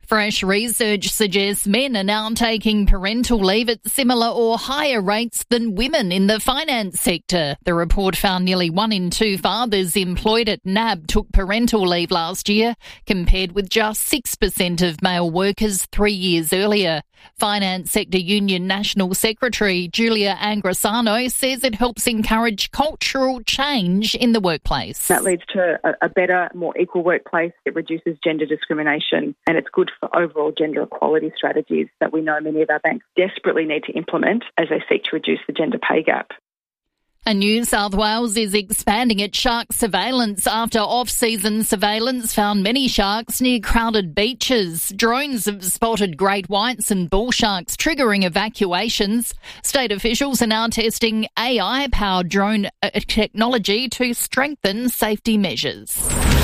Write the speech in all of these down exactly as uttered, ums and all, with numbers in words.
Fresh research suggests men are now taking parental leave at similar or higher rates than women in the finance sector. The report found nearly one in two fathers employed at N A B took parental leave last year, compared with just six percent of male workers three years earlier. Finance Sector Union National Secretary Julia Angrisano says it helps encourage cultural change in the workplace. That leads to a, a better, more equal workplace. It reduces gender discrimination, and it's good for overall gender equality strategies that we know many of our banks desperately need to implement as they seek to reduce the gender pay gap. And New South Wales is expanding its shark surveillance after off-season surveillance found many sharks near crowded beaches. Drones have spotted great whites and bull sharks, triggering evacuations. State officials are now testing A I-powered drone technology to strengthen safety measures.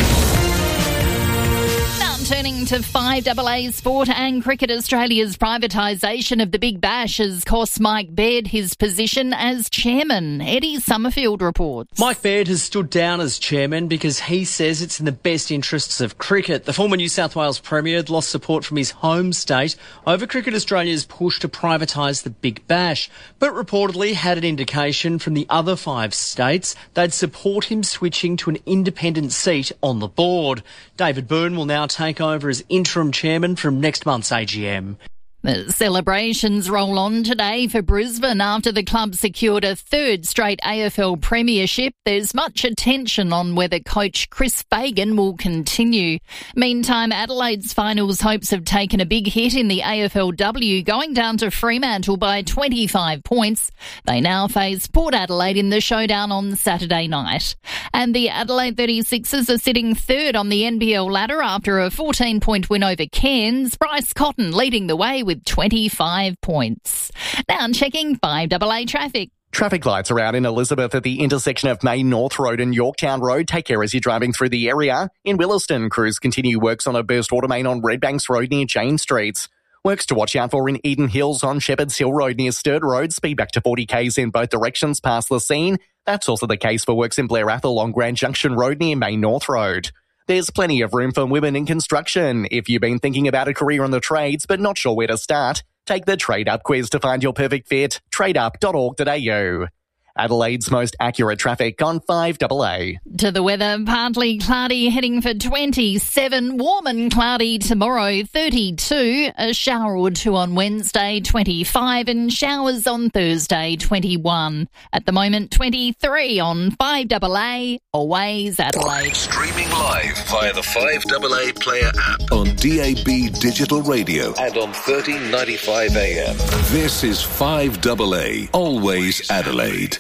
Turning to five A A Sport and Cricket, Australia's privatisation of the Big Bash has cost Mike Baird his position as chairman. Eddie Summerfield reports. Mike Baird has stood down as chairman because he says it's in the best interests of cricket. The former New South Wales Premier had lost support from his home state over Cricket Australia's push to privatise the Big Bash, but reportedly had an indication from the other five states they'd support him switching to an independent seat on the board. David Byrne will now take over as interim chairman from next month's A G M. The celebrations roll on today for Brisbane after the club secured a third straight A F L premiership. There's much attention on whether coach Chris Fagan will continue. Meantime, Adelaide's finals hopes have taken a big hit in the A F L W, going down to Fremantle by twenty-five points. They now face Port Adelaide in the showdown on Saturday night. And the Adelaide thirty-sixers are sitting third on the N B L ladder after a fourteen-point win over Cairns. Bryce Cotton leading the way with twenty-five points. Now checking five A A traffic. Traffic lights are out in Elizabeth at the intersection of Main North Road and Yorktown Road. Take care as you're driving through the area. In Williston, crews continue works on a burst water main on Redbanks Road near Jane Streets. Works to watch out for in Eden Hills on Shepherd's Hill Road near Sturt Road. Speed back to forty k's in both directions past the scene. That's also the case for works in Blair Athol on Grand Junction Road near Main North Road. There's plenty of room for women in construction. If you've been thinking about a career in the trades but not sure where to start, take the Trade Up quiz to find your perfect fit. trade up dot org dot a u. Adelaide's most accurate traffic on five A A. To the weather, partly cloudy, heading for twenty-seven. Warm and cloudy tomorrow, thirty-two. A shower or two on Wednesday, twenty-five. And showers on Thursday, twenty-one. At the moment, twenty-three on five A A. Always Adelaide. Streaming live via the five A A Player app on D A B Digital Radio and on thirteen ninety-five A M. This is five A A. Always Adelaide.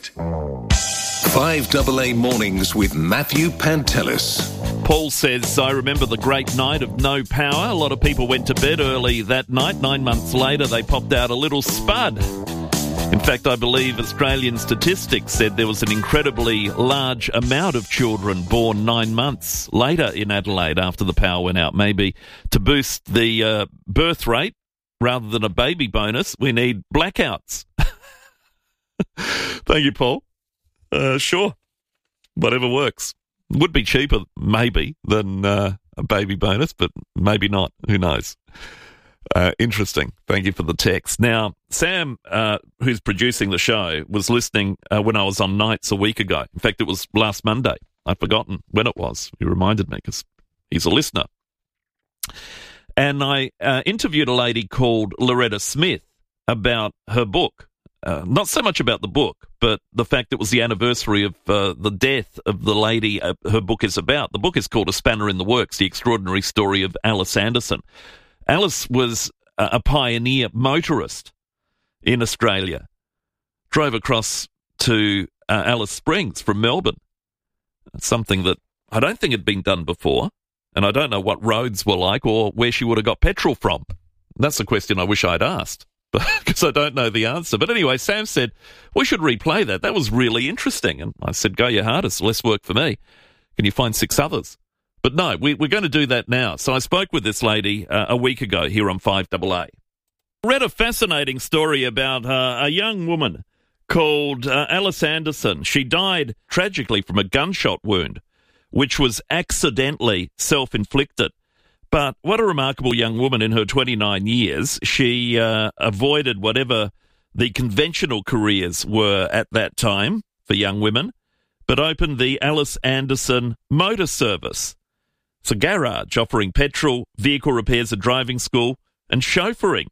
five A A Mornings with Matthew Pantelis. Paul says, I remember the great night of no power. A lot of people went to bed early that night. Nine months later, they popped out a little spud. In fact, I believe Australian statistics said there was an incredibly large amount of children born nine months later in Adelaide after the power went out. Maybe to boost the uh, birth rate, rather than a baby bonus, we need blackouts. Thank you, Paul. Uh, sure. Whatever works. Would be cheaper, maybe, than uh, a baby bonus, but maybe not. Who knows? Uh, interesting. Thank you for the text. Now, Sam, uh, who's producing the show, was listening uh, when I was on nights a week ago. In fact, it was last Monday. I'd forgotten when it was. He reminded me because he's a listener. And I uh, interviewed a lady called Loretta Smith about her book. Uh, not so much about the book, but the fact it was the anniversary of uh, the death of the lady uh, her book is about. The book is called A Spanner in the Works, The Extraordinary Story of Alice Anderson. Alice was a, a pioneer motorist in Australia. Drove across to uh, Alice Springs from Melbourne. Something that I don't think had been done before, and I don't know what roads were like or where she would have got petrol from. That's a question I wish I'd asked, because I don't know the answer. But anyway, Sam said, we should replay that. That was really interesting. And I said, go your hardest, less work for me. Can you find six others? But no, we, we're going to do that now. So I spoke with this lady uh, a week ago here on five A A. Read a fascinating story about uh, a young woman called uh, Alice Anderson. She died tragically from a gunshot wound, which was accidentally self-inflicted. But what a remarkable young woman in her twenty-nine years. She uh, avoided whatever the conventional careers were at that time for young women, but opened the Alice Anderson Motor Service. It's a garage offering petrol, vehicle repairs, a driving school, and chauffeuring,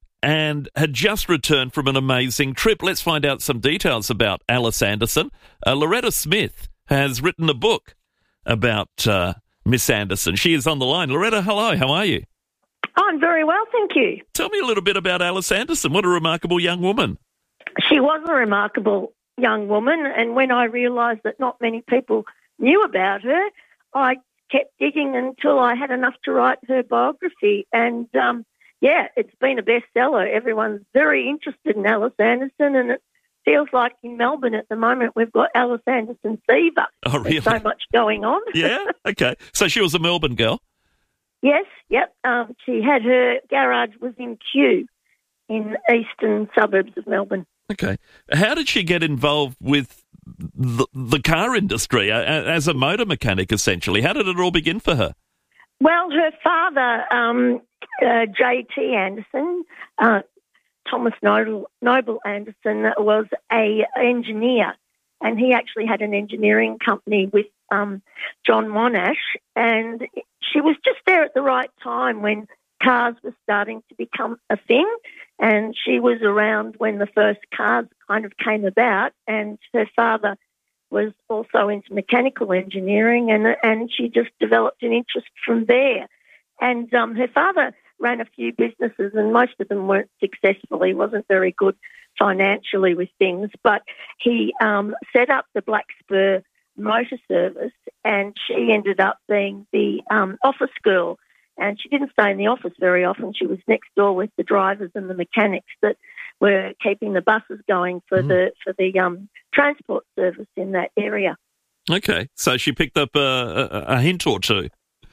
and had just returned from an amazing trip. Let's find out some details about Alice Anderson. Uh, Loretta Smith has written a book about uh, Miss Anderson. She is on the line. Loretta, hello. How are you? I'm very well, thank you. Tell me a little bit about Alice Anderson. What a remarkable young woman. She was a remarkable young woman, and when I realised that not many people knew about her, I kept digging until I had enough to write her biography. And, um, yeah, it's been a bestseller. Everyone's very interested in Alice Anderson, and it feels like in Melbourne at the moment we've got Alice Anderson fever. Oh, really? There's so much going on. Yeah? Okay. So she was a Melbourne girl? Yes, yep. Um, she had her garage was in Kew in eastern suburbs of Melbourne. Okay. How did she get involved with the, the car industry as a motor mechanic, essentially? How did it all begin for her? Well, her father, um, uh, J T Anderson, uh, Thomas Noble, Noble Anderson, was a engineer, and he actually had an engineering company with um, John Monash, and she was just there at the right time when cars were starting to become a thing, and she was around when the first cars kind of came about, and her father was also into mechanical engineering, and and she just developed an interest from there. And um, her father ran a few businesses, and most of them weren't successful. He wasn't very good financially with things, but he um, set up the Black Spur Motor Service, and she ended up being the um, office girl. And she didn't stay in the office very often. She was next door with the drivers and the mechanics that were keeping the buses going for mm. the for the um, transport service in that area. Okay, so she picked up a, a, a hint or two.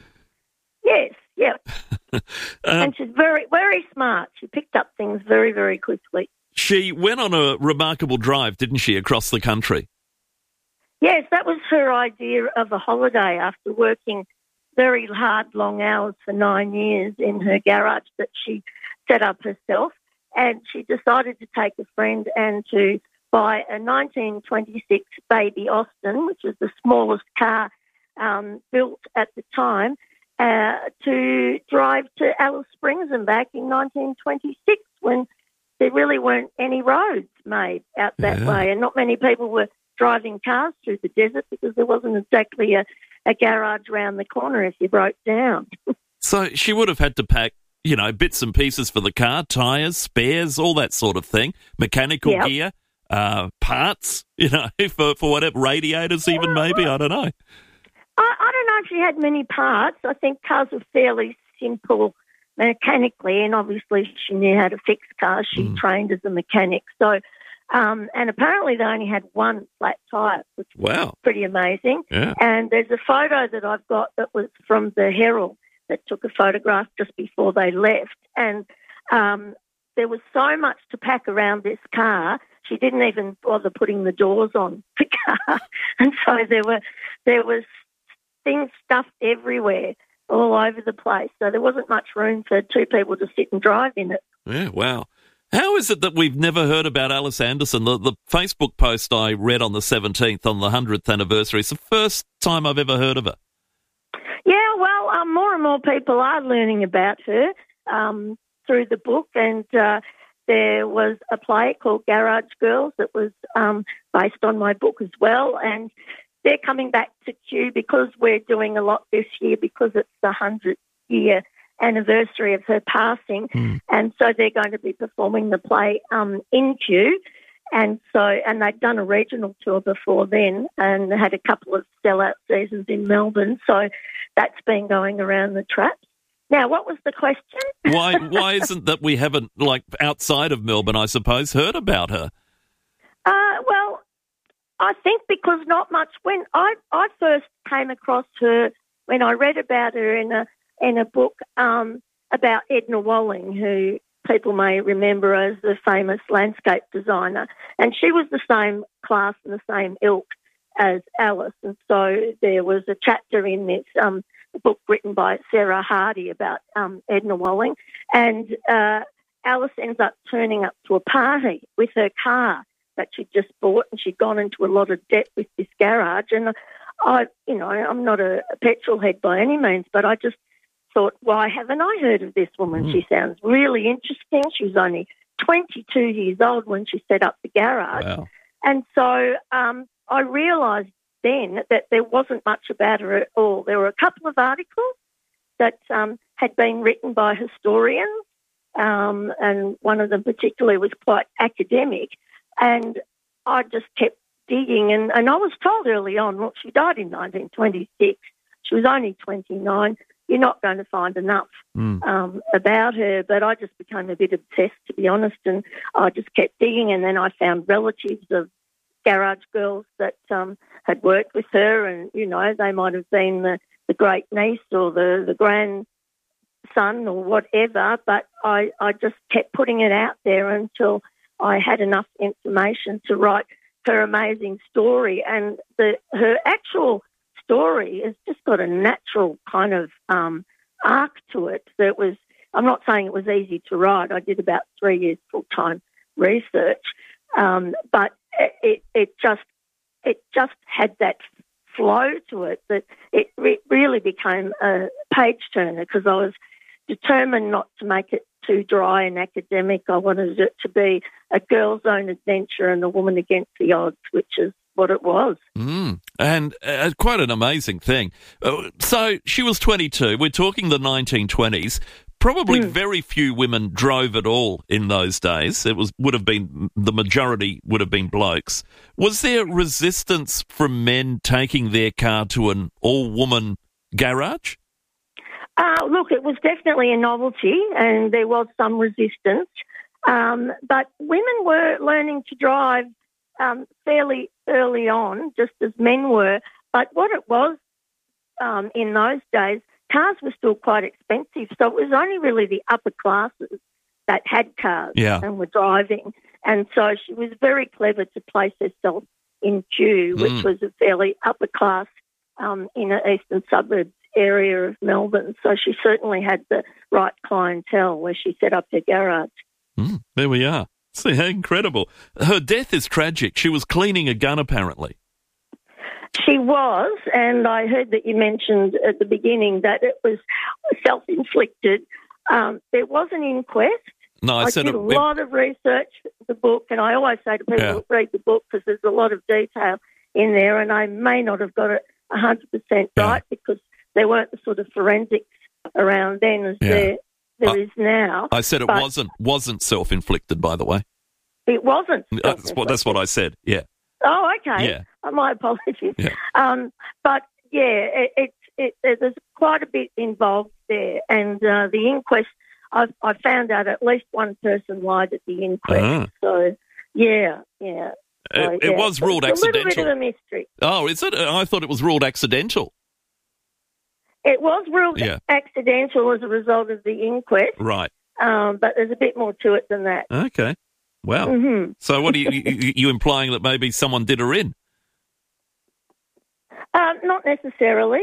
Yes, yeah. um, and she's very, very smart. She picked up things very, very quickly. She went on a remarkable drive, didn't she, across the country? Yes, that was her idea of a holiday after working very hard, long hours for nine years in her garage that she set up herself. And she decided to take a friend and to buy a nineteen twenty-six Baby Austin, which was the smallest car um, built at the time, uh, to drive to Alice Springs and back in nineteen twenty-six when there really weren't any roads made out that yeah. way, and not many people were driving cars through the desert because there wasn't exactly a, a garage around the corner if you broke down. So she would have had to pack, you know, bits and pieces for the car, tyres, spares, all that sort of thing, mechanical yep. gear, uh, parts, you know, for, for whatever, radiators even maybe, I don't know. I, I don't know if she had many parts. I think cars were fairly simple mechanically, and obviously she knew how to fix cars. She mm. trained as a mechanic. So, um, and apparently they only had one flat tyre, which wow. was pretty amazing. Yeah. And there's a photo that I've got that was from the Herald that took a photograph just before they left. And um, there was so much to pack around this car, she didn't even bother putting the doors on the car. And so there were there was things stuffed everywhere, all over the place. So there wasn't much room for two people to sit and drive in it. Yeah, wow. How is it that we've never heard about Alice Anderson? The, the Facebook post I read on the seventeenth, on the one hundredth anniversary, it's the first time I've ever heard of her. Yeah, well, um, more and more people are learning about her um, through the book, and uh, there was a play called Garage Girls that was um, based on my book as well, and they're coming back to Kew because we're doing a lot this year because it's the one hundredth year anniversary of her passing, mm. and so they're going to be performing the play um, in Kew, and so and they'd done a regional tour before then and had a couple of sellout seasons in Melbourne, so that's been going around the traps. Now, what was the question? why why isn't that we haven't, like, outside of Melbourne, I suppose, heard about her? Uh, well, I think because not much. When I, I first came across her, when I read about her in a in a book um, about Edna Walling, who people may remember as the famous landscape designer, and she was the same class and the same ilk as Alice, and so there was a chapter in this um, a book written by Sarah Hardy about um, Edna Walling, and uh, Alice ends up turning up to a party with her car that she'd just bought, and she'd gone into a lot of debt with this garage. And I, you know, I'm not a, a petrol head by any means, but I just thought, why haven't I heard of this woman? Mm. She sounds really interesting. She was only twenty-two years old when she set up the garage. Wow. And so um, I realised then that there wasn't much about her at all. There were a couple of articles that um, had been written by historians, um, and one of them particularly was quite academic. And I just kept digging, and, and I was told early on, look, she died in nineteen twenty-six. She was only twenty-nine. You're not going to find enough mm. um, about her. But I just became a bit obsessed, to be honest, and I just kept digging, and then I found relatives of garage girls that um, had worked with her, and, you know, they might have been the, the great niece or the, the grandson or whatever, but I, I just kept putting it out there until I had enough information to write her amazing story. And the her actual story has just got a natural kind of um, arc to it. That was, I'm not saying it was easy to write. I did about three years full-time research, um, but it, it just it just had that flow to it that it re- really became a page turner, because I was determined not to make it too dry and academic. I wanted it to be a girl's own adventure and a woman against the odds, which is what it was. Mm, and uh, quite an amazing thing. Uh, so she was twenty-two. We're talking the nineteen twenties. Probably mm. very few women drove at all in those days. It was would have been the majority would have been blokes. Was there resistance from men taking their car to an all-woman garage? Uh, look, it was definitely a novelty, and there was some resistance. Um, but women were learning to drive um, fairly early on, just as men were. But what it was um, in those days, cars were still quite expensive, so it was only really the upper classes that had cars yeah. and were driving. And so she was very clever to place herself in Kew, which mm. was a fairly upper class um, inner eastern suburbs area of Melbourne. So she certainly had the right clientele where she set up her garage. Mm, there we are. See, how incredible. Her death is tragic. She was cleaning a gun, apparently. She was, and I heard that you mentioned at the beginning that it was self-inflicted. Um, there was an inquest. No, I, I said did it, a lot of research for the book, and I always say to people, yeah. read the book, because there's a lot of detail in there, and I may not have got it one hundred percent yeah. right, because there weren't the sort of forensics around then as yeah. there, there I, is now. I said it but wasn't wasn't self-inflicted, by the way. It wasn't. That's what, that's what I said, yeah. Oh, okay. Yeah. Oh, my apologies. Yeah. Um, but, yeah, it, it, it, it, there's quite a bit involved there. And uh, the inquest, I, I found out at least one person lied at the inquest. Uh-huh. So, yeah, yeah. So, it, it yeah. was ruled it's accidental. A little bit of a mystery. Oh, is it? I thought it was ruled accidental. It was ruled yeah. accidental as a result of the inquest. Right. Um, but there's a bit more to it than that. Okay. Wow. Mm-hmm. So what are you, you, you implying that maybe someone did her in? Um, not necessarily.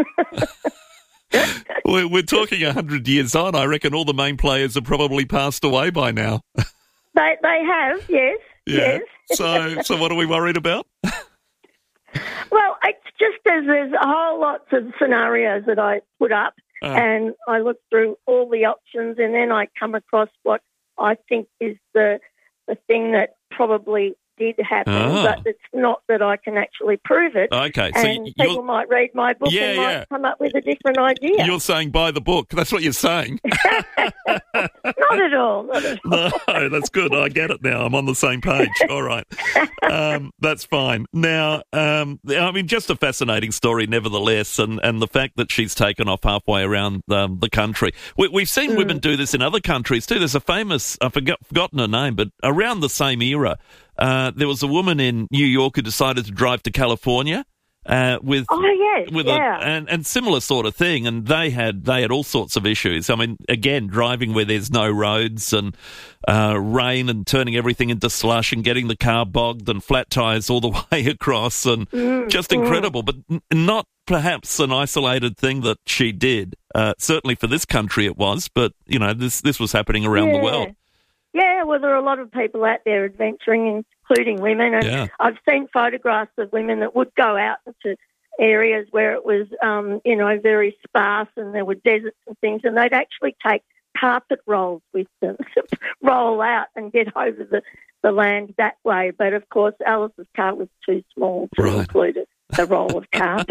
we're, we're talking one hundred years on. I reckon all the main players have probably passed away by now. they they have, yes. Yeah. Yes. so so what are we worried about? Well, it's just as there's a whole lot of scenarios that I put up, uh, and I look through all the options, and then I come across what I think is the the thing that probably did happen, ah. but it's not that I can actually prove it. Okay, so and people you're, might read my book yeah, and might yeah. come up with a different idea. You're saying buy the book. That's what you're saying. Not at all. Not at all. No, that's good. I get it now. I'm on the same page. All right. Um, that's fine. Now, um, I mean, just a fascinating story nevertheless, and, and the fact that she's taken off halfway around um, the country. We, we've seen mm. women do this in other countries too. There's a famous, I've forgot, forgotten her name, but around the same era, Uh, there was a woman in New York who decided to drive to California, uh, with Oh yes, with yeah. a and, and similar sort of thing, and they had they had all sorts of issues. I mean, again, driving where there's no roads and uh, rain and turning everything into slush and getting the car bogged and flat tyres all the way across, and Mm, just mm. incredible. But n- not perhaps an isolated thing that she did. Uh, certainly for this country it was, but you know this this was happening around the Yeah. world. Yeah, well, there are a lot of people out there adventuring, including women, and Yeah. I've seen photographs of women that would go out into areas where it was, um, you know, very sparse and there were deserts and things, and they'd actually take carpet rolls with them to roll out and get over the, the land that way. But, of course, Alice's car was too small to Right. include the roll of carpet.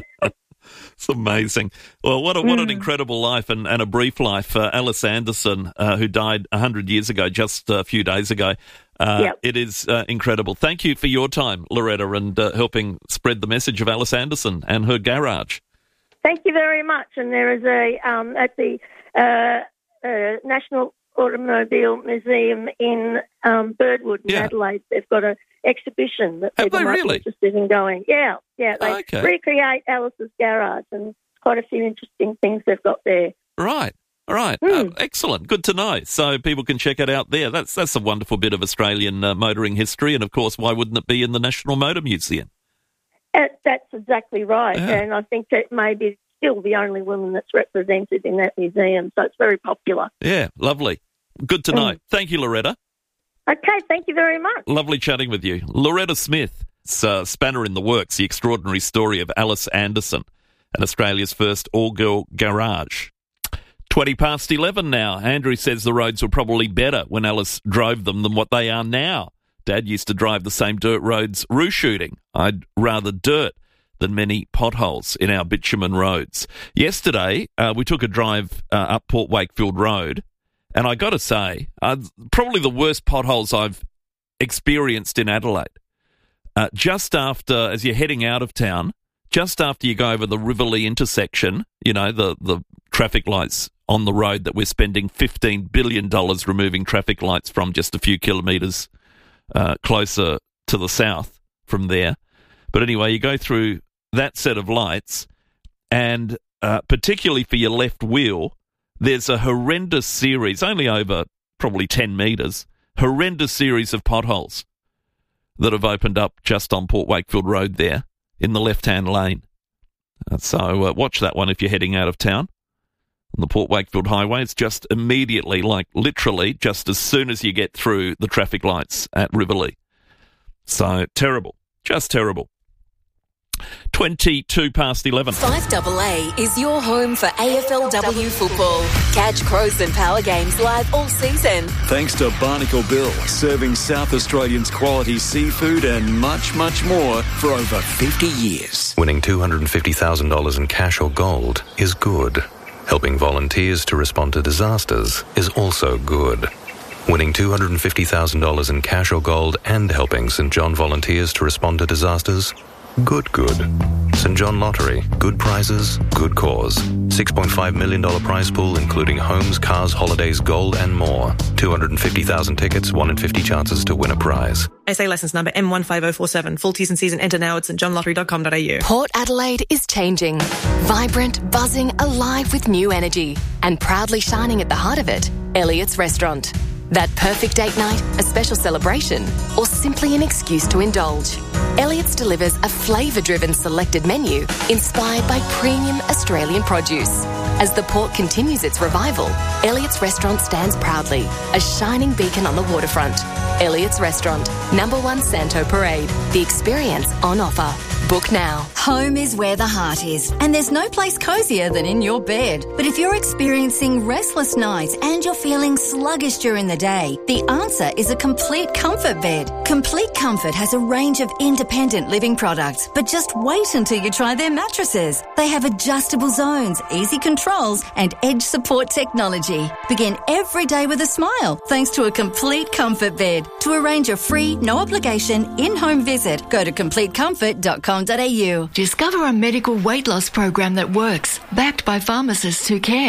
It's amazing. Well, what a, what an Mm. incredible life and, and a brief life. Uh, Alice Anderson, uh, who died one hundred years ago, just a few days ago. Uh, Yep. It is uh, incredible. Thank you for your time, Loretta, and uh, helping spread the message of Alice Anderson and her garage. Thank you very much. And there is a, um, at the uh, uh, National Automobile Museum in um, Birdwood in Yeah. Adelaide, they've got an exhibition that Have people they might really? be interested in going. Yeah, yeah. They Okay. recreate Alice's garage, and quite a few interesting things they've got there. Right. All right. Mm. Uh, excellent. Good to know. So people can check it out there. That's that's a wonderful bit of Australian uh, motoring history. And, of course, why wouldn't it be in the National Motor Museum? Uh, that's exactly right. Yeah. And I think that may be still the only woman that's represented in that museum, so it's very popular. Yeah, lovely. Good to know. Mm. Thank you, Loretta. Okay, thank you very much. Lovely chatting with you. Loretta Smith. It's a spanner in the works, the extraordinary story of Alice Anderson and Australia's first all-girl garage. twenty past eleven now. Andrew says the roads were probably better when Alice drove them than what they are now. Dad used to drive the same dirt roads roo shooting. I'd rather dirt than many potholes in our bitumen roads. Yesterday, uh, we took a drive uh, up Port Wakefield Road, and I got to say, uh, probably the worst potholes I've experienced in Adelaide. Uh, just after, as you're heading out of town, just after you go over the Riverlea intersection, you know, the, the traffic lights on the road that we're spending fifteen billion dollars removing traffic lights from just a few kilometres uh, closer to the south from there. But anyway, you go through that set of lights, and uh, particularly for your left wheel, there's a horrendous series, only over probably ten metres, horrendous series of potholes that have opened up just on Port Wakefield Road there in the left-hand lane. Uh, so uh, watch that one if you're heading out of town. On the Port Wakefield Highway, it's just immediately, like literally, just as soon as you get through the traffic lights at Riverlea. So terrible, just terrible. twenty-two past eleven. five double A is your home for A F L W football. Catch Crows and Power games live all season. Thanks to Barnacle Bill, serving South Australians quality seafood and much, much more for over fifty years. Winning two hundred fifty thousand dollars in cash or gold is good. Helping volunteers to respond to disasters is also good. Winning two hundred fifty thousand dollars in cash or gold and helping St John volunteers to respond to disasters? Good, good. St John Lottery. Good prizes, good cause. six point five million dollars prize pool, including homes, cars, holidays, gold, and more. two hundred fifty thousand tickets, one in fifty chances to win a prize. S A licence number M one five zero four seven. Full T's and C's and enter now at st john lottery dot com dot a u. Port Adelaide is changing. Vibrant, buzzing, alive with new energy. And proudly shining at the heart of it, Elliott's Restaurant. That perfect date night, a special celebration, or simply an excuse to indulge. Elliott's delivers a flavour-driven selected menu inspired by premium Australian produce. As the port continues its revival, Elliott's Restaurant stands proudly, a shining beacon on the waterfront. Elliott's Restaurant, number one Santo Parade. The experience on offer. Book now. Home is where the heart is, and there's no place cozier than in your bed. But if you're experiencing restless nights and you're feeling sluggish during the day, the answer is a Complete Comfort bed. Complete Comfort has a range of independent living products, but just wait until you try their mattresses. They have adjustable zones, easy controls, and edge support technology. Begin every day with a smile thanks to a Complete Comfort bed. To arrange a free, no obligation, in-home visit, go to complete comfort dot com dot a u. Discover a medical weight loss program that works, backed by pharmacists who care.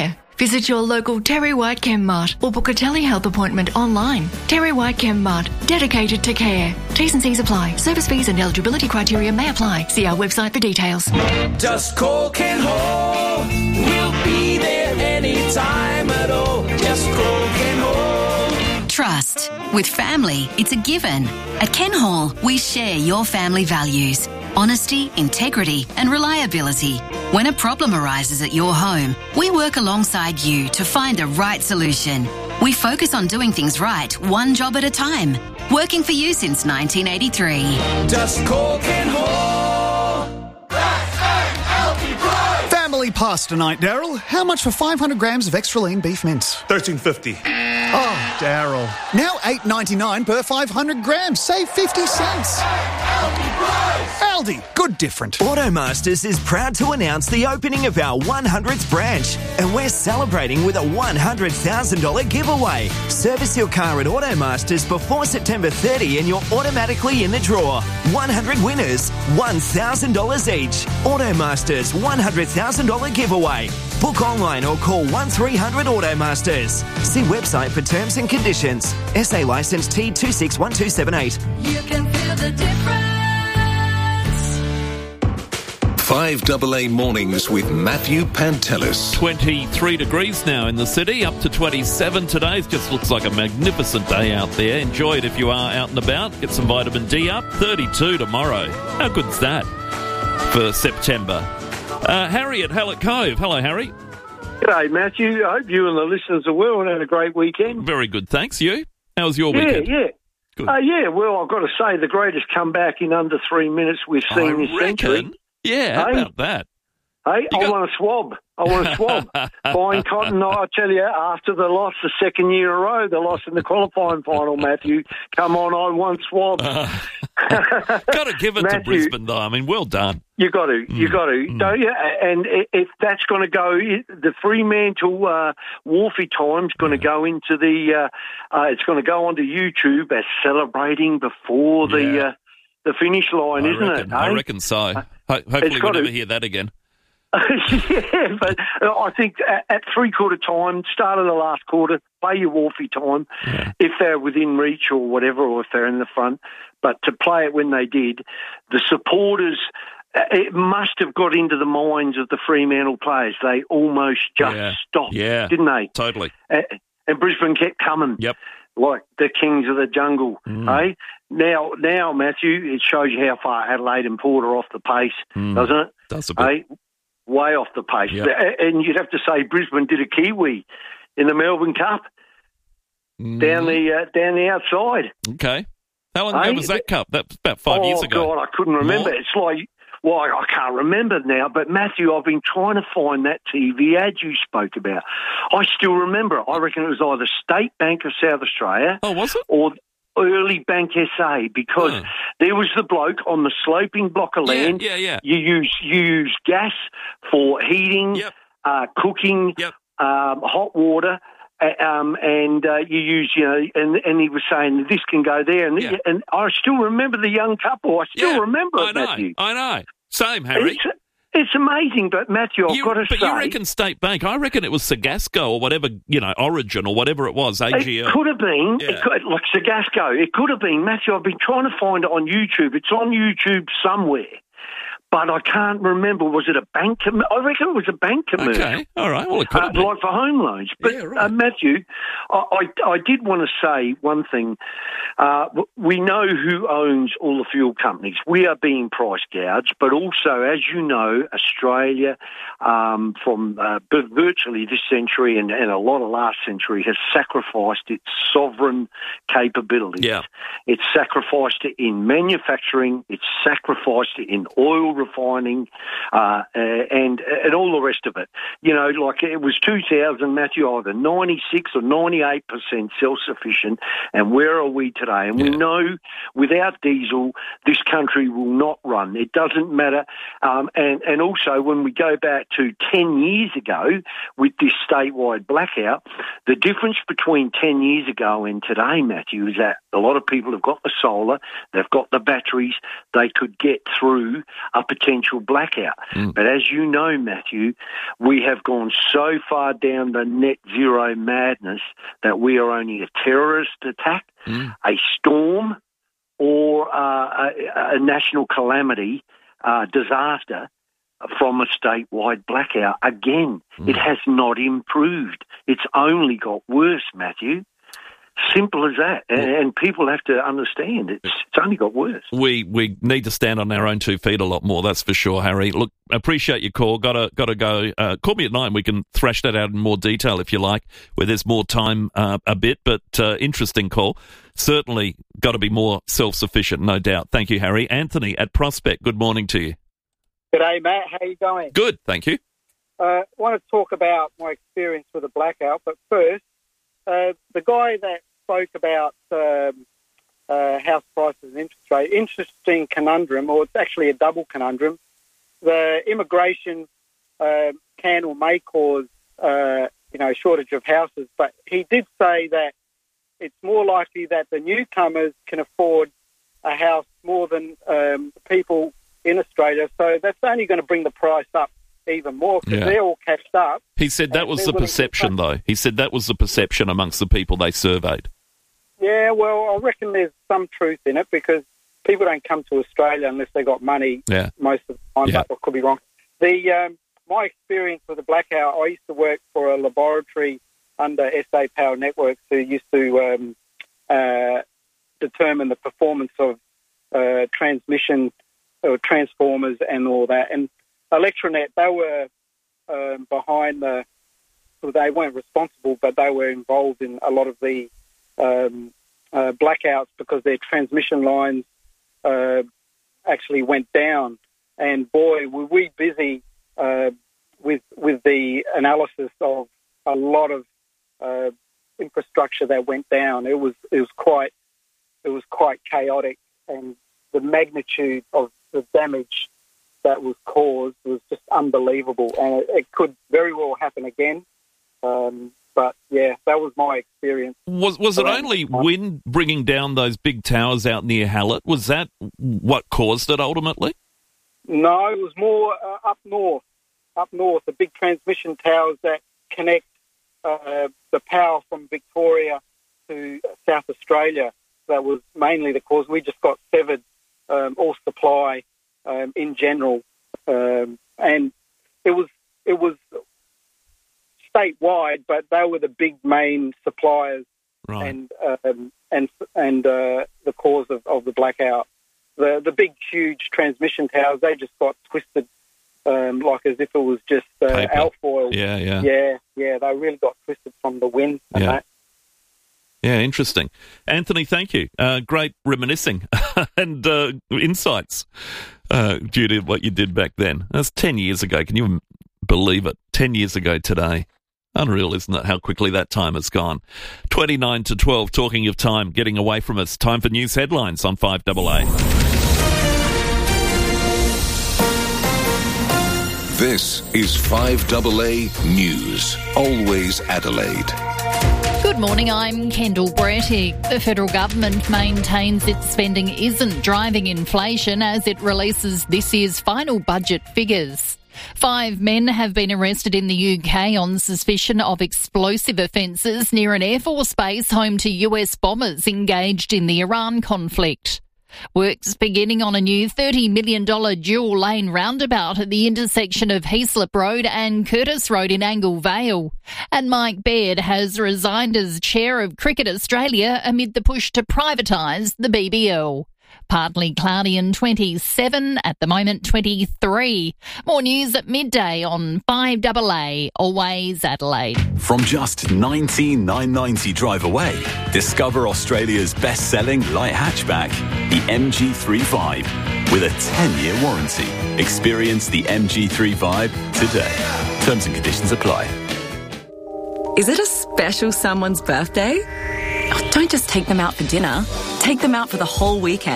Visit your local Terry White Chemmart or book a telehealth appointment online. Terry White Chemmart, dedicated to care. T's and C's apply. Service fees and eligibility criteria may apply. See our website for details. Just call Ken Hall. We'll be there anytime at all. Just call Ken Hall. Trust. With family, it's a given. At Ken Hall, we share your family values. Honesty, integrity and reliability. When a problem arises at your home, we work alongside you to find the right solution. We focus on doing things right, one job at a time. Working for you since nineteen eighty-three. Just call Ken Hall. Family pass tonight, Daryl. How much for five hundred grams of extra lean beef mince? thirteen fifty. Oh, Daryl. Now eight ninety-nine per five hundred grams. Save fifty cents. Aldi, good different. Automasters is proud to announce the opening of our one hundredth branch, and we're celebrating with a one hundred thousand dollars giveaway. Service your car at Automasters before September thirtieth and you're automatically in the draw. one hundred winners, one thousand dollars each. Automasters one hundred thousand dollars giveaway. Book online or call one three hundred Automasters. See website for terms and conditions. S A licence T two six one two seven eight. You can feel the difference. five double A Mornings with Matthew Pantelis. twenty-three degrees now in the city, up to twenty-seven today. It just looks like a magnificent day out there. Enjoy it if you are out and about. Get some vitamin D up. thirty-two tomorrow. How good's that for September? Uh, Harry at Hallett Cove. Hello, Harry. G'day, Matthew. I hope you and the listeners are well and had a great weekend. Very good, thanks. You? How was your yeah, weekend? Yeah, Good. Uh, yeah, well, I've got to say, the greatest comeback in under three minutes we've seen I this reckon. century. Yeah, how Hey? about that? Hey, You I got- want a swab. I want a swab. Buying cotton, I tell you, after the loss, the second year in a row, the loss in the qualifying final, Matthew, come on, I want swab. Uh, got to give it to Matthew, Brisbane, though. I mean, well done. You got to, you Mm, got to, mm. don't you? And i- if that's going to go, the Fremantle uh, Wharfie Time's going to go into the, uh, uh, it's going to go onto YouTube as celebrating before the Yeah. uh, the finish line, I isn't reckon, it? I eh? reckon so. Ho- hopefully we'll gotta- never hear that again. yeah, but I think at, at three-quarter time, start of the last quarter, play your Wharfie time, Yeah. if they're within reach or whatever, or if they're in the front. But to play it when they did, the supporters, it must have got into the minds of the Fremantle players. They almost just Yeah. stopped, Yeah. didn't they? Totally. And, and Brisbane kept coming. Yep. Like the kings of the jungle, Mm. eh? Now, now, Matthew, it shows you how far Adelaide and Port are off the pace, Mm. doesn't it? Does a bit. Eh? Way off the pace. Yep. A- And you'd have to say Brisbane did a Kiwi in the Melbourne Cup Mm. down the uh, down the outside. Okay. How long ago Hey, was that cup? That was about five oh, years ago. God, I couldn't remember. More? It's like, well, I I can't remember now, but Matthew, I've been trying to find that T V ad you spoke about. I still remember it. I reckon it was either State Bank of South Australia. Oh, was it? Or Early Bank S A, because Oh. there was the bloke on the sloping block of Yeah, land. yeah, yeah. You use, you use gas for heating, Yep. uh, cooking, Yep. um, hot water. uh, Um, and uh, you use, you know, and and he was saying this can go there, and Yeah. and I still remember the young couple. I still Yeah, remember I it, know. Matthew. I know. Same, Harry. It's, it's amazing, but Matthew, I've You- got to but say, you reckon State Bank? I reckon it was Sagasco or whatever, you know, Origin or whatever it was, A G L. it could have been, Yeah. it could, like Sagasco, it could have been, Matthew, I've been trying to find it on YouTube. It's on YouTube somewhere, but I can't remember. Was it a bank? Com- I reckon it was a bank commercial. Okay, all right. Well, it could Uh, have been. like for home loans. But, Yeah, right. uh, Matthew, I, I, I did want to say one thing. Uh, w- we know who owns all the fuel companies. We are being price gouged, but also, as you know, Australia, um, from uh, b- virtually this century and, and a lot of last century, has sacrificed its sovereign capabilities. Yeah. It's sacrificed it in manufacturing. It's sacrificed it in oil refining, uh, uh, and and all the rest of it. You know, like it was two thousand, Matthew, either ninety-six or ninety-eight percent self-sufficient, and where are we today? And we Yeah. know without diesel, this country will not run. It doesn't matter. Um, and, and also, when we go back to ten years ago with this statewide blackout, The difference between ten years ago and today, Matthew, is that a lot of people have got the solar, they've got the batteries, they could get through a potential blackout. Mm. But as you know, Matthew, we have gone so far down the net zero madness that we are only a terrorist attack, mm. a storm, or uh, a, a national calamity, uh, disaster from a statewide blackout. Again, mm. it has not improved. It's only got worse, Matthew. Simple as that. And, and people have to understand it's, it's only got worse. We we need to stand on our own two feet a lot more, that's for sure, Harry. Look, appreciate your call. Gotta, gotta go. Uh, call me at nine. We can thrash that out in more detail if you like, where there's more time uh, a bit, but uh, interesting call. Certainly got to be more self-sufficient, no doubt. Thank you, Harry. Anthony at Prospect, good morning to you. G'day, Matt. How you going? Good, thank you. I uh, want to talk about my experience with a blackout, but first, uh, the guy that spoke about um, uh, house prices and interest rate, interesting conundrum, or it's actually a double conundrum. The immigration uh, can or may cause, uh, you know, shortage of houses, but he did say that it's more likely that the newcomers can afford a house more than um, people in Australia, so that's only going to bring the price up even more because yeah. they're all cashed up. He said that was the perception, though. He said that was the perception amongst the people they surveyed. Yeah, well, I reckon there's some truth in it because people don't come to Australia unless they got money yeah. most of the time, yeah. but I could be wrong. The um, my experience with the blackout, I used to work for a laboratory under S A Power Networks who used to um, uh, determine the performance of uh, transmission or transformers and all that. And Electronet, they were um, behind the, well, they weren't responsible, but they were involved in a lot of the um, uh, blackouts because their transmission lines uh, actually went down. And boy, were we busy uh, with with the analysis of a lot of uh, infrastructure that went down. It was it was quite it was quite chaotic, and the magnitude of the damage that was caused was just unbelievable, and it, it could very well happen again. Um, but yeah, that was my experience. Was was it only wind bringing down those big towers out near Hallett? Was that what caused it ultimately? No, it was more uh, up north. Up north, the big transmission towers that connect uh, the power from Victoria to South Australia. That was mainly the cause. We just got severed um, all supply um, in general, um, and it was it was statewide, but they were the big main suppliers, right. and um, and and uh, the cause of, of the blackout. The the big, huge transmission towers, they just got twisted, um, like as if it was just uh, alfoil. Yeah, yeah, yeah, yeah. They really got twisted from the wind. And yeah. that. Yeah, interesting. Anthony, thank you. Uh, great reminiscing and uh, insights uh, due to what you did back then. That's ten years ago. Can you believe it? Ten years ago today. Unreal, isn't it, how quickly that time has gone? twenty-nine to twelve, talking of time, getting away from us. Time for news headlines on five A A. This is five A A News. Always Adelaide. Good morning, I'm Kendall Brettig. The federal government maintains its spending isn't driving inflation as it releases this year's final budget figures. Five men have been arrested in the U K on suspicion of explosive offences near an Air Force base home to U S bombers engaged in the Iran conflict. Works beginning on a new thirty million dollars dual-lane roundabout at the intersection of Heaslip Road and Curtis Road in Angle Vale. And Mike Baird has resigned as chair of Cricket Australia amid the push to privatise the B B L. Partly cloudy and twenty-seven, at the moment twenty-three. More news at midday on five A A, always Adelaide. From just nineteen thousand nine hundred ninety drive away, discover Australia's best-selling light hatchback, the M G three Vibe, with a ten-year warranty. Experience the M G three Vibe today. Terms and conditions apply. Is it a special someone's birthday? Oh, don't just take them out for dinner. Take them out for the whole weekend.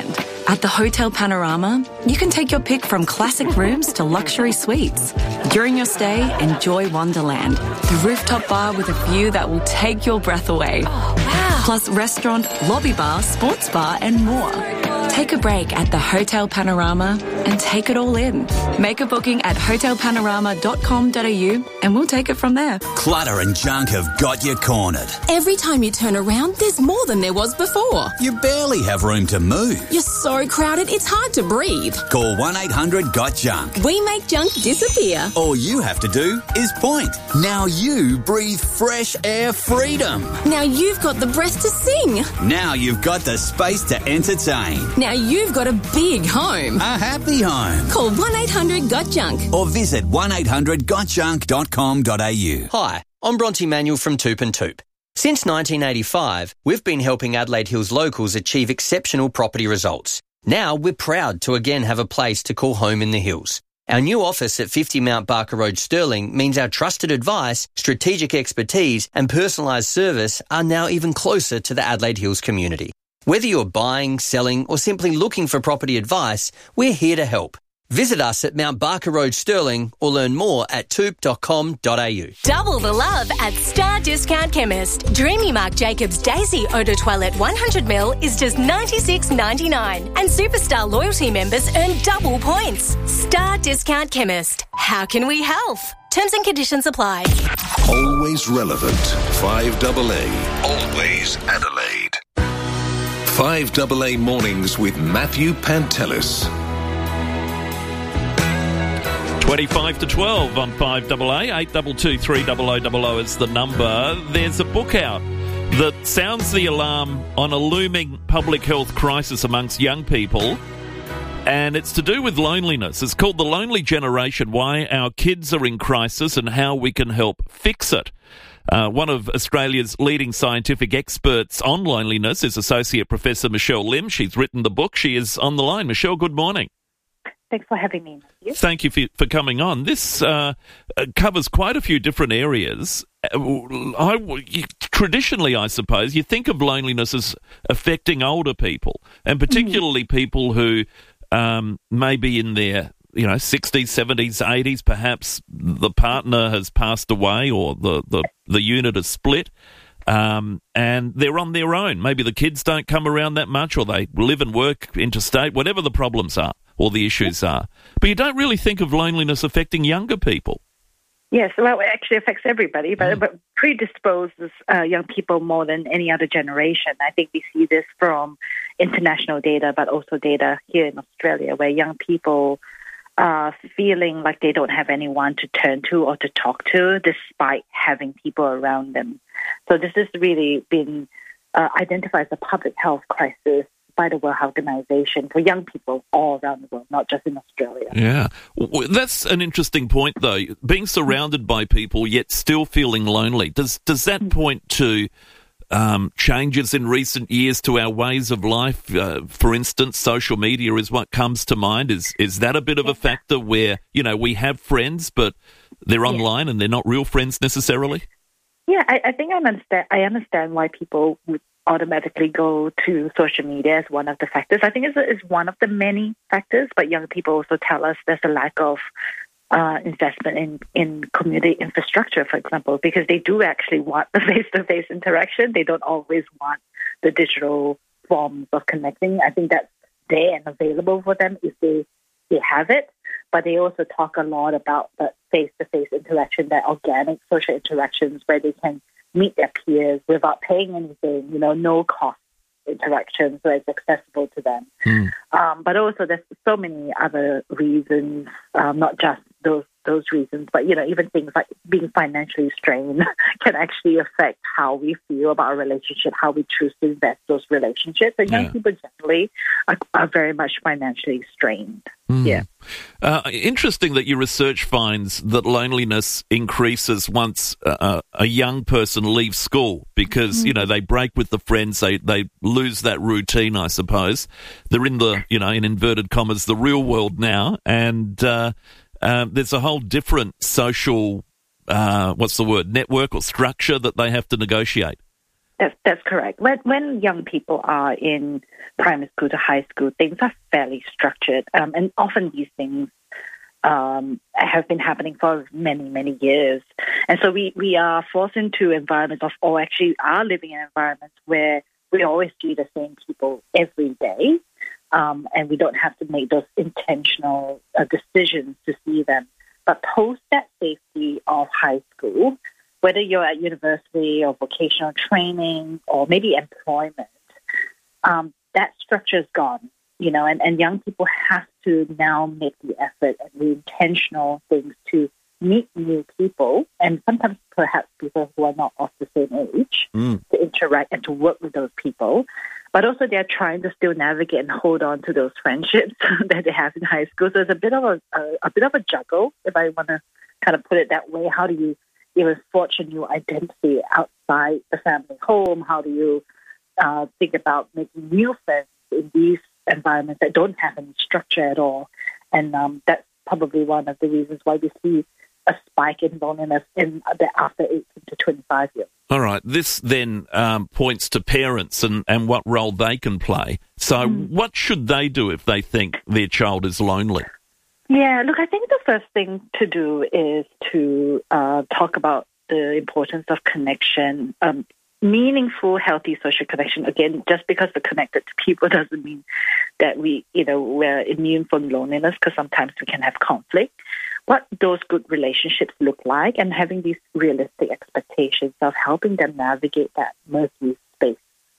At the Hotel Panorama, you can take your pick from classic rooms to luxury suites. During your stay, enjoy Wonderland, the rooftop bar with a view that will take your breath away. Oh, wow. Plus restaurant, lobby bar, sports bar and more. Take a break at the Hotel Panorama and take it all in. Make a booking at hotel panorama dot com dot a u and we'll take it from there. Clutter and junk have got you cornered. Every time you turn around, there's more than there was before. You barely have room to move. You're so crowded, it's hard to breathe. Call one eight hundred got junk. We make junk disappear. All you have to do is point. Now you breathe fresh air freedom. Now you've got the breath to sing. Now you've got the space to entertain. Now you've got a big home. A happy home. Call one eight hundred got junk. Or visit one eight hundred got junk dot com dot a u. Hi, I'm Bronte Manuel from Toop and Toop. Since nineteen eighty-five, we've been helping Adelaide Hills locals achieve exceptional property results. Now we're proud to again have a place to call home in the hills. Our new office at fifty Mount Barker Road, Stirling, means our trusted advice, strategic expertise and personalised service are now even closer to the Adelaide Hills community. Whether you're buying, selling or simply looking for property advice, we're here to help. Visit us at Mount Barker Road, Stirling or learn more at toop dot com dot a u. Double the love at Star Discount Chemist. Dreamy Marc Jacobs Daisy Eau de Toilette one hundred milliliters is just ninety-six ninety-nine and Superstar loyalty members earn double points. Star Discount Chemist. How can we help? Terms and conditions apply. Always relevant. five double A. Always Adelaide. five double A Mornings with Matthew Pantelis. twenty-five to twelve on five double A, eight two two three zero zero zero zero is the number. There's a book out that sounds the alarm on a looming public health crisis amongst young people, and it's to do with loneliness. It's called The Lonely Generation, Why Our Kids Are in Crisis and How We Can Help Fix It. Uh, one of Australia's leading scientific experts on loneliness is Associate Professor Michelle Lim. She's written the book. She is on the line. Michelle, good morning. Thanks for having me, Matthew. Thank you for, for coming on. This uh, covers quite a few different areas. I, traditionally, I suppose, you think of loneliness as affecting older people, and particularly mm. people who um, may be in their you know, sixties, seventies, eighties, perhaps the partner has passed away or the, the, the unit has split. Um, and they're on their own. Maybe the kids don't come around that much, or they live and work interstate, whatever the problems are or the issues are. But you don't really think of loneliness affecting younger people. Yes, well, it actually affects everybody, but, mm. but predisposes uh, young people more than any other generation. I think we see this from international data, but also data here in Australia, where young people are feeling like they don't have anyone to turn to or to talk to, despite having people around them. So this has really been uh, identified as a public health crisis by the World Health Organization for young people all around the world, not just in Australia. Yeah. Well, that's an interesting point, though. Being surrounded by people yet still feeling lonely, does does that point to um, changes in recent years to our ways of life? Uh, for instance, social media is what comes to mind. Is is that a bit of a factor where, you know, we have friends, but they're online yeah. and they're not real friends necessarily? Yeah, I, I think I understand, I understand why people would automatically go to social media as one of the factors. I think it's, it's one of the many factors, but young people also tell us there's a lack of uh, investment in, in community infrastructure, for example, because they do actually want the face-to-face interaction. They don't always want the digital forms of connecting. I think that's there and available for them if they, they have it, but they also talk a lot about the face-to-face interaction, that organic social interactions where they can meet their peers without paying anything, you know, no cost interactions where it's accessible to them. Mm. Um, but also there's so many other reasons, um, not just those those reasons, but, you know, even things like being financially strained can actually affect how we feel about a relationship, how we choose to invest those relationships. And young yeah. people generally are, are very much financially strained. Mm. Yeah. Uh, interesting that your research finds that loneliness increases once uh, a young person leaves school because, mm. you know, they break with the friends, they, they lose that routine, I suppose. They're in the, you know, in inverted commas, the real world now, and uh, um, there's a whole different social, uh, what's the word, network or structure that they have to negotiate. That's that's correct. When when young people are in primary school to high school, things are fairly structured, um, and often these things um, have been happening for many many years. And so we we are forced into environments of, or actually are living in environments where we always see the same people every day, um, and we don't have to make those intentional uh, decisions to see them. But post that safety of high school, whether you're at university or vocational training or maybe employment, um, that structure is gone, you know, and, and young people have to now make the effort and the intentional things to meet new people, and sometimes perhaps people who are not of the same age, mm. to interact and to work with those people. But also they're trying to still navigate and hold on to those friendships that they have in high school. So it's a bit of a, a, a bit of a juggle, if I want to kind of put it that way. How do you even forge a new identity outside the family home? How do you uh, think about making new friends in these environments that don't have any structure at all? And um, that's probably one of the reasons why we see a spike in loneliness in the after eighteen to twenty-five years. All right. This then um, points to parents and, and what role they can play. So mm. what should they do if they think their child is lonely? Yeah, look, I think the first thing to do is to uh, talk about the importance of connection, um, meaningful, healthy social connection. Again, just because we're connected to people doesn't mean that we, you know, we're immune from loneliness, because sometimes we can have conflict. What those good relationships look like, and having these realistic expectations of helping them navigate that murky space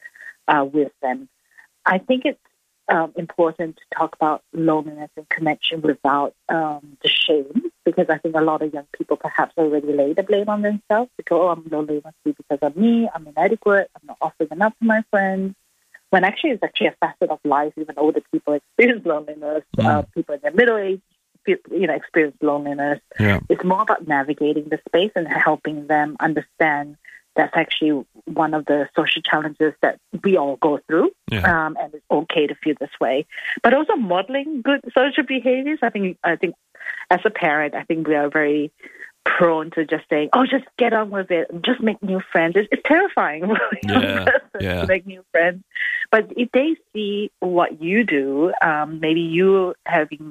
uh, with them. I think it's um, important to talk about loneliness and connection without um, the shame, because I think a lot of young people perhaps already lay the blame on themselves. They go, oh, I'm lonely must be because of me, I'm inadequate, I'm not offering enough to my friends. When actually it's actually a facet of life. Even older people experience loneliness, mm. uh, people in their middle age, you know, experience loneliness. Yeah. It's more about navigating the space and helping them understand that's actually one of the social challenges that we all go through, yeah. um, and it's okay to feel this way. But also modeling good social behaviors. I think, I think, as a parent, I think we are very prone to just saying, "Oh, just get on with it, just make new friends." It's, it's terrifying for a young yeah. person yeah. to make new friends. But if they see what you do, um, maybe you having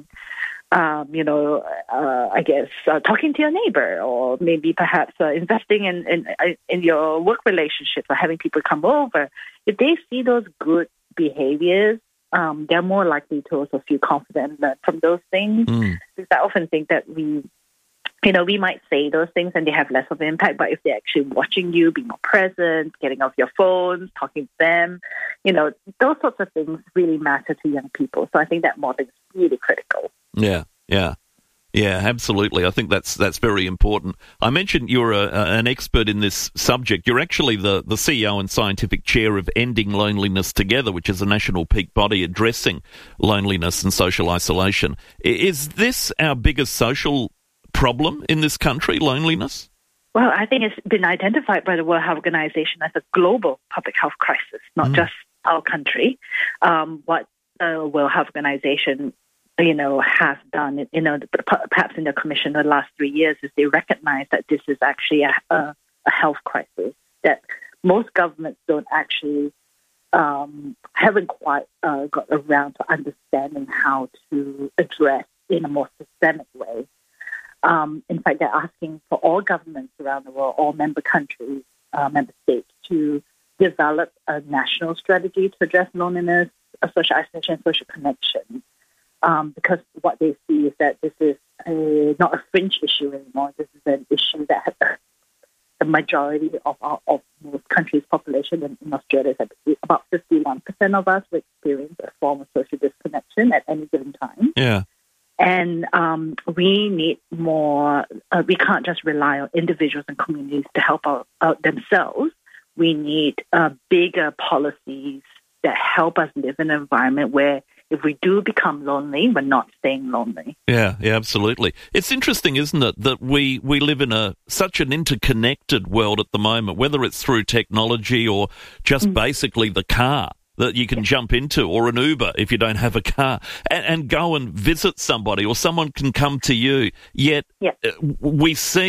Um, you know, uh, I guess uh, talking to your neighbor, or maybe perhaps uh, investing in, in in your work relationship, or having people come over. If they see those good behaviors, um, they're more likely to also feel confident and learn from those things. Mm. Because I often think that we, you know, we might say those things and they have less of an impact, but if they're actually watching you, being more present, getting off your phones, talking to them, you know, those sorts of things really matter to young people. So I think that modeling is really critical. Yeah, yeah, yeah, absolutely. I think that's that's very important. I mentioned you're a, a, an expert in this subject. You're actually the, the C E O and scientific chair of Ending Loneliness Together, which is a national peak body addressing loneliness and social isolation. Is this our biggest social problem in this country, loneliness? Well, I think it's been identified by the World Health Organization as a global public health crisis, not mm. just our country. Um, what the World Health Organization you know, has done, you know, perhaps in the commission in the last three years, is they recognize that this is actually a, a, a health crisis, that most governments don't actually, um, haven't quite uh, got around to understanding how to address in a more systemic way. Um, in fact, they're asking for all governments around the world, all member countries, uh, member states, to develop a national strategy to address loneliness, social isolation, social connection. Um, because what they see is that this is a, not a fringe issue anymore. This is an issue that has the, the majority of our, of most countries' population. In, in Australia, is about fifty-one percent of us will experience a form of social disconnection at any given time. Yeah. And um, we need more, uh, we can't just rely on individuals and communities to help out, out themselves. We need uh, bigger policies that help us live in an environment where if we do become lonely, we're not staying lonely. Yeah, yeah, absolutely. It's interesting, isn't it, that we, we live in a such an interconnected world at the moment, whether it's through technology or just mm. basically the car that you can jump into, or an Uber if you don't have a car, and, and go and visit somebody, or someone can come to you. Yet yeah. we seemed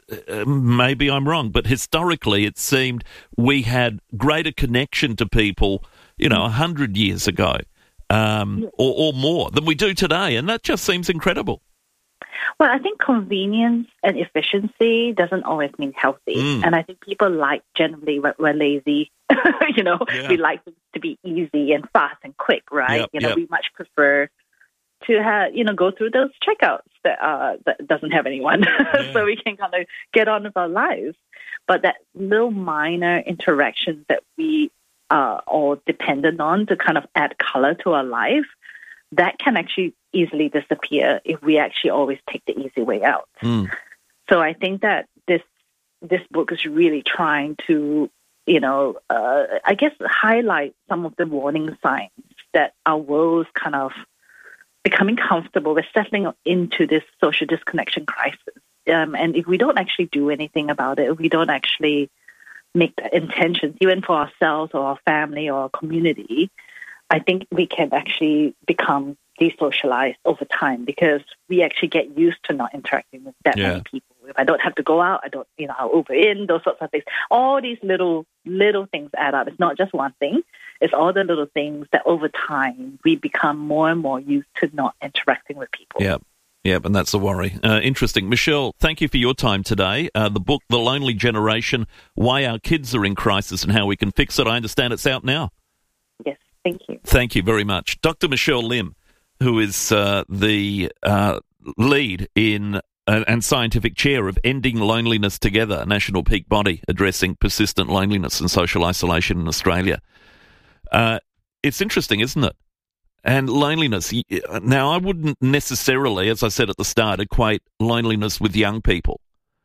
uh, maybe I'm wrong, but historically it seemed we had greater connection to people, you know, a hundred years ago um, or, or more than we do today, and that just seems incredible. Well, I think convenience and efficiency doesn't always mean healthy. Mm. And I think people like, generally, we're, we're lazy. you know, yeah. We like things to be easy and fast and quick, right? Yep, you know, yep. We much prefer to have, you know, go through those checkouts that uh, that doesn't have anyone. Yeah. So we can kind of get on with our lives. But that little minor interactions that we are all dependent on to kind of add color to our life, that can actually easily disappear if we actually always take the easy way out. Mm. So I think that this this book is really trying to, you know, uh, I guess highlight some of the warning signs that our world's kind of becoming comfortable. We're settling into this social disconnection crisis. Um, and if we don't actually do anything about it, if we don't actually make the intentions, even for ourselves or our family or our community, I think we can actually become desocialized over time because we actually get used to not interacting with that yeah. many people. If I don't have to go out, I don't, you know, I'll Uber in, those sorts of things. All these little, little things add up. It's not just one thing. It's all the little things that over time we become more and more used to not interacting with people. Yeah. Yeah, and that's the worry. Uh, interesting. Michelle, thank you for your time today. Uh, the book, The Lonely Generation, Why Our Kids Are in Crisis and How We Can Fix It. I understand it's out now. Yes, thank you. Thank you very much. Doctor Michelle Lim, who is uh, the uh, lead in uh, and scientific chair of Ending Loneliness Together, a national peak body addressing persistent loneliness and social isolation in Australia. Uh, it's interesting, isn't it? And loneliness. Now, I wouldn't necessarily, as I said at the start, equate loneliness with young people.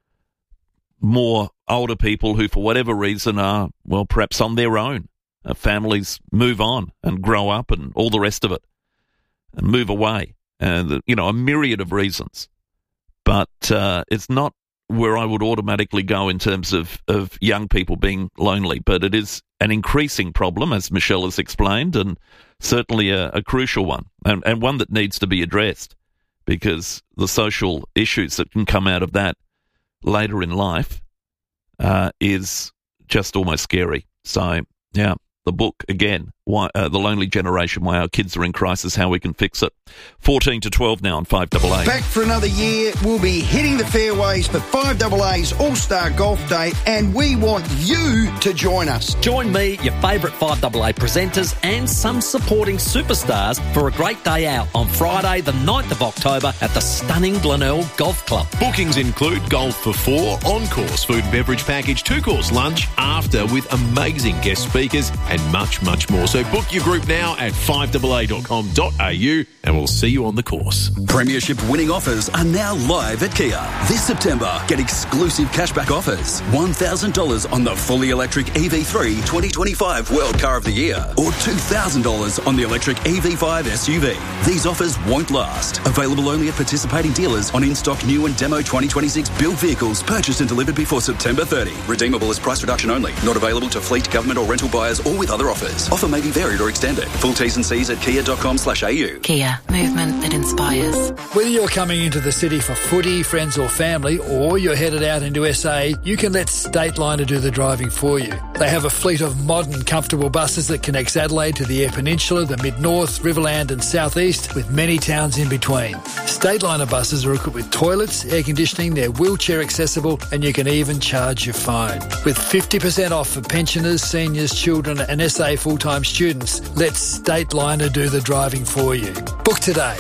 More older people who, for whatever reason, are, well, perhaps on their own. Uh, families move on and grow up and all the rest of it and move away. And, you know, a myriad of reasons. But uh, it's not where I would automatically go in terms of, of young people being lonely. But it is an increasing problem, as Michelle has explained, and certainly a, a crucial one, and, and one that needs to be addressed, because the social issues that can come out of that later in life uh, is just almost scary. So, yeah, the book, again, why, uh, The Lonely Generation, Why Our Kids Are in Crisis, How We Can Fix It. fourteen to twelve now on five A A. Back for another year. We'll be hitting the fairways for five A A's All-Star Golf Day, and we want you to join us. Join me, your favourite five A A presenters and some supporting superstars for a great day out on Friday the ninth of October at the stunning Glenelg Golf Club. Bookings include golf for four, on-course food and beverage package, two-course lunch, after with amazing guest speakers and much, much more. So book your group now at five A A dot com dot a u and we'll see you on the course. Premiership winning offers are now live at Kia. This September, get exclusive cashback offers. one thousand dollars on the fully electric E V three twenty twenty-five World Car of the Year or two thousand dollars on the electric E V five S U V. These offers won't last. Available only at participating dealers on in-stock new and demo twenty twenty-six built vehicles purchased and delivered before September thirtieth. Redeemable as price reduction only. Not available to fleet, government or rental buyers or with other offers. Offer may be varied or extended. Full T's and C's at kia dot com slash a u. Kia, movement that inspires. Whether you're coming into the city for footy, friends or family, or you're headed out into S A, you can let Stateliner do the driving for you. They have a fleet of modern, comfortable buses that connects Adelaide to the Eyre Peninsula, the Mid-North, Riverland and South East, with many towns in between. Stateliner buses are equipped with toilets, air conditioning, they're wheelchair accessible, and you can even charge your phone. With fifty percent off for pensioners, seniors, children and S A full-time students, let Stateliner do the driving for you. Book today.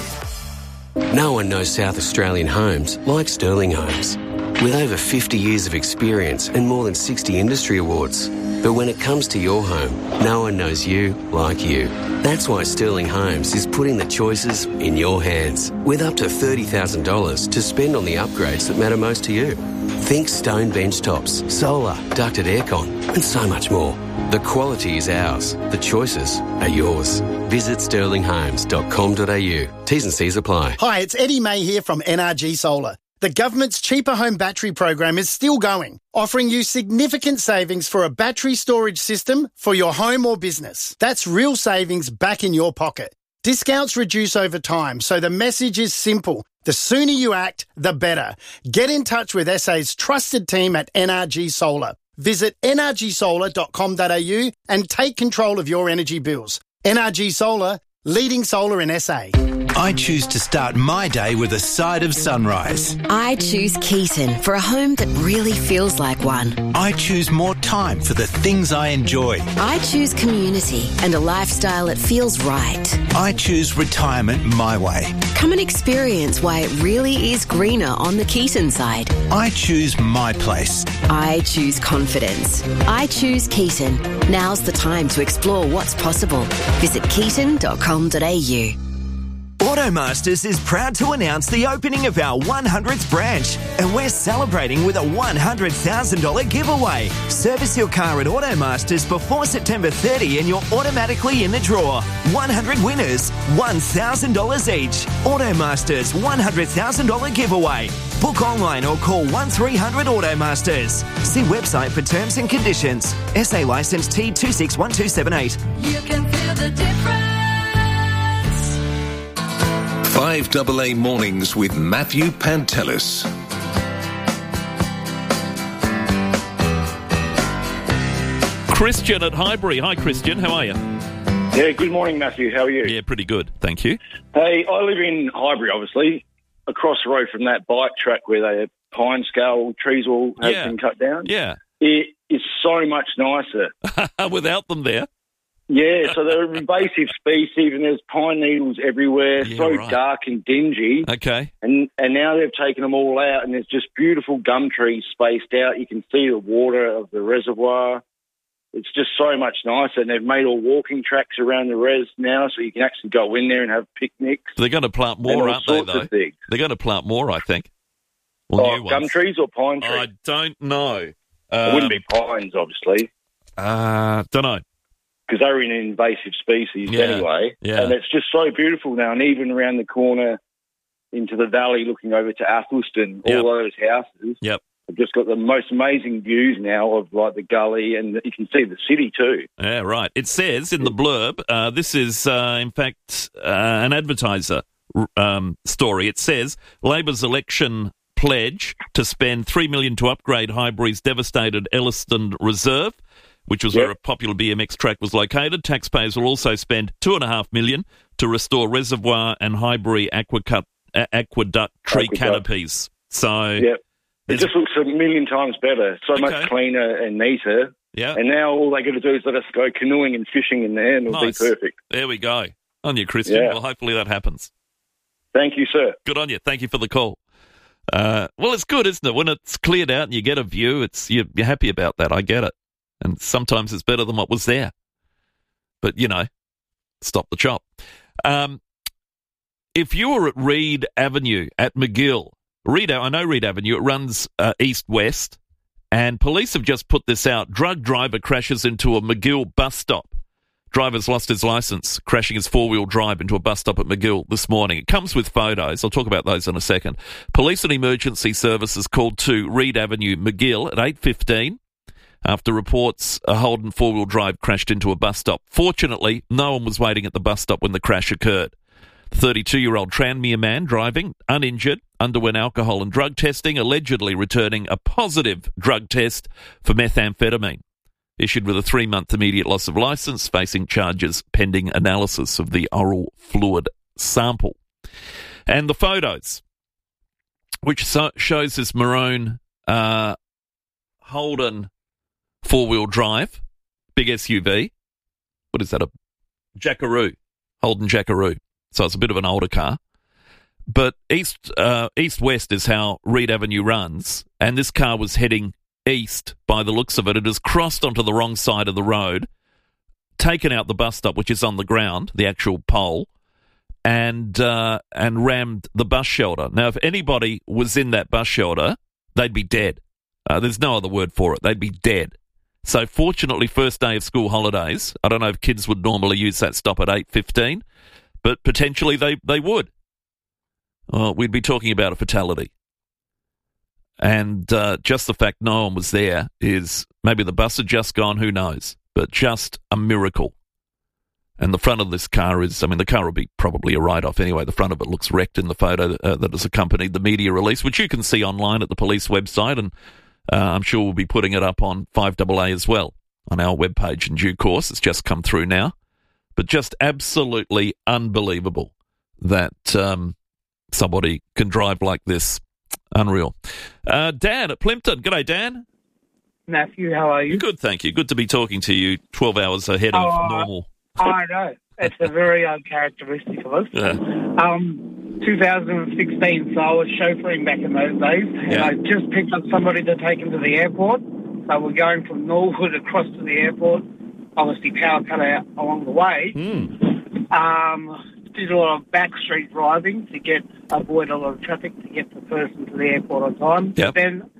No one knows South Australian homes like Sterling Homes. With over fifty years of experience and more than sixty industry awards. But when it comes to your home, no one knows you like you. That's why Sterling Homes is putting the choices in your hands, with up to thirty thousand dollars to spend on the upgrades that matter most to you. Think stone bench tops, solar, ducted aircon, and so much more. The quality is ours. The choices are yours. Visit sterling homes dot com dot a u. T's and C's apply. Hi, it's Eddie May here from N R G Solar. The government's Cheaper Home Battery program is still going, offering you significant savings for a battery storage system for your home or business. That's real savings back in your pocket. Discounts reduce over time, so the message is simple. The sooner you act, the better. Get in touch with S A's trusted team at N R G Solar. Visit n r g solar dot com dot a u and take control of your energy bills. N R G Solar, leading solar in S A. I choose to start my day with a side of sunrise. I choose Keaton for a home that really feels like one. I choose more time for the things I enjoy. I choose community and a lifestyle that feels right. I choose retirement my way. Come and experience why it really is greener on the Keaton side. I choose my place. I choose confidence. I choose Keaton. Now's the time to explore what's possible. Visit keaton dot com dot a u. Automasters is proud to announce the opening of our one hundredth branch, and we're celebrating with a one hundred thousand dollars giveaway. Service your car at Automasters before September thirtieth and you're automatically in the draw. one hundred winners, one thousand dollars each. Automasters one hundred thousand dollars giveaway. Book online or call one three hundred Automasters. See website for terms and conditions. S A licence T two six one two seven eight. You can feel the difference. five double A Mornings with Matthew Pantelis. Christian at Highbury. Hi, Christian. How are you? Yeah, good morning, Matthew. How are you? Yeah, pretty good. Thank you. Hey, I live in Highbury, obviously, across the road from that bike track where they have pine scale trees all have Yeah. been cut down. Yeah. It is so much nicer. Without them there. Yeah, so they're an invasive species and there's pine needles everywhere, Yeah, so right. dark and dingy. Okay. And and now they've taken them all out and there's just beautiful gum trees spaced out. You can see the water of the reservoir. It's just so much nicer. And they've made all walking tracks around the res now so you can actually go in there and have picnics. They're going to plant and more, all aren't they, sorts though? of things. They're going to plant more, I think. Well, Oh, new gum ones. trees or pine trees? I don't know. it wouldn't Um, be pines, obviously. Uh, don't know. Because they're an invasive species Yeah, anyway. yeah. And it's just so beautiful now. And even around the corner into the valley looking over to Athelston, Yep. all those houses Yep. have just got the most amazing views now of like the gully, and you can see the city too. Yeah, right. It says in the blurb, uh, this is, uh, in fact, uh, an advertiser um, story. It says, Labor's election pledge to spend three million dollars to upgrade Highbury's devastated Elliston Reserve, which was Yep. where a popular B M X track was located. Taxpayers will also spend two and a half million to restore reservoir and Highbury aqueduct, uh, aqueduct tree Aqueduct. canopies. So, Yep. It there's- just looks a million times better, so Okay. much cleaner and neater. yeah, And now all they got to do is let us go canoeing and fishing in there, and it'll Nice. be perfect. there we go. On you, Christian. Yeah. Well, hopefully that happens. Thank you, sir. Good on you. Thank you for the call. Uh, well, it's good, isn't it? When it's cleared out and you get a view, it's you're, you're happy about that. I get it. And sometimes it's better than what was there. But, you know, stop the chop. Um, if you were at Reed Avenue at McGill, Reed, I know Reed Avenue, it runs uh, east-west, and police have just put this out. Drug driver crashes into a McGill bus stop. Driver's lost his licence, crashing his four-wheel drive into a bus stop at McGill this morning. It comes with photos. I'll talk about those in a second. Police and emergency services called to Reed Avenue, McGill at eight fifteen after reports a Holden four-wheel drive crashed into a bus stop. Fortunately, no one was waiting at the bus stop when the crash occurred. The thirty-two-year-old Tranmere man driving, uninjured, underwent alcohol and drug testing, allegedly returning a positive drug test for methamphetamine. Issued with a three-month immediate loss of licence, facing charges pending analysis of the oral fluid sample. And the photos, which so- shows this maroon uh, Holden four-wheel drive, big S U V. What is that, a Jackaroo, Holden Jackaroo. So it's a bit of an older car. But east, uh, east-west is how Reed Avenue runs, and this car was heading east by the looks of it. It has crossed onto the wrong side of the road, taken out the bus stop, which is on the ground, the actual pole, and uh, and rammed the bus shelter. Now, if anybody was in that bus shelter, they'd be dead. Uh, there's no other word for it. They'd be dead. So fortunately, first day of school holidays, I don't know if kids would normally use that stop at eight fifteen, but potentially they, they would. Well, we'd be talking about a fatality. And uh, just the fact no one was there is, maybe the bus had just gone, who knows, but just a miracle. And the front of this car is, I mean, the car will be probably a write-off anyway. The front of it looks wrecked in the photo uh, that has accompanied the media release, which you can see online at the police website, and uh, I'm sure we'll be putting it up on five A A as well on our webpage in due course. It's just come through now. But just absolutely unbelievable that um, somebody can drive like this. Unreal. Uh, Dan at Plimpton. G'day, Dan. Matthew, how are you? Good, thank you. Good to be talking to you twelve hours ahead of oh, normal. I know. It's a very uncharacteristic of us. Yeah. Um, two thousand sixteen, so I was chauffeuring back in those days, and Yeah. I just picked up somebody to take him to the airport. So we're going from Norwood across to the airport. Obviously, power cut out along the way. Mm. Um, did a lot of back street driving to get avoid a lot of traffic to get the person to the airport on time. Yep. Then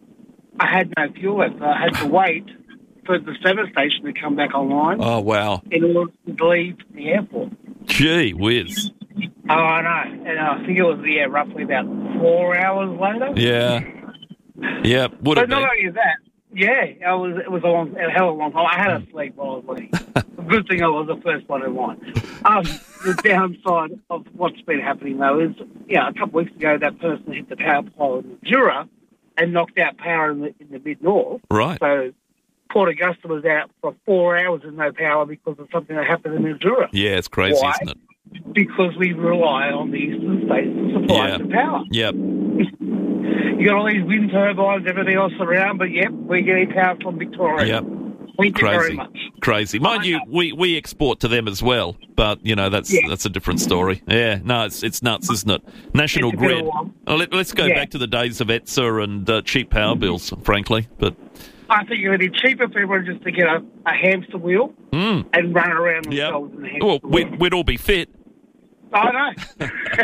I had no fuel left, so I had to wait for the service station to come back online. Oh, wow. In order to leave the airport. Gee whiz. Oh, I know. And I think it was, yeah, roughly about four hours later. Yeah. Yeah, would But have not been. only that, yeah, it was, it was a, long, a hell of a long time. I had a sleep while I was waiting. Good thing I was the first one in line. Um, the downside of what's been happening, though, is, yeah, a couple of weeks ago, that person hit the power pole in Jura and knocked out power in the, in the mid-north. Right. So Port Augusta was out for four hours with no power because of something that happened in Mildura. Yeah, it's crazy, Why? isn't it? Because we rely on the eastern states to supply Yeah. the power. Yep. You got all these wind turbines, everything else around, but yep, we're getting power from Victoria. Yep. Thank you very Crazy. much. Crazy. Mind you, we, we export to them as well, but, you know, that's Yeah. that's a different story. Yeah, no, it's it's nuts, isn't it? National It's a bit Grid. of one. Uh, Let, let's go Yeah. back to the days of E T S A and uh, cheap power bills, frankly. But I think it would be cheaper for everyone just to get a, a hamster wheel mm, and run around themselves in a hamster well, wheel. we'd, we'd all be fit. I know.